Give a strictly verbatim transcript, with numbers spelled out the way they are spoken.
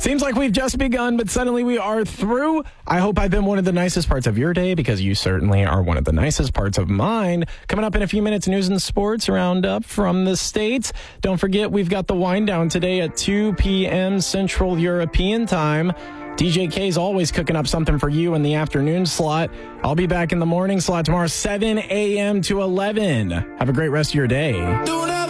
Seems like we've just begun, but suddenly we are through. I hope I've been one of the nicest parts of your day, because you certainly are one of the nicest parts of mine. Coming up in a few minutes, news and sports roundup from the States. Don't forget, we've got the wind down today at two p.m. Central European time. D J K's always cooking up something for you in the afternoon slot. I'll be back in the morning slot tomorrow, seven a.m. to eleven. Have a great rest of your day.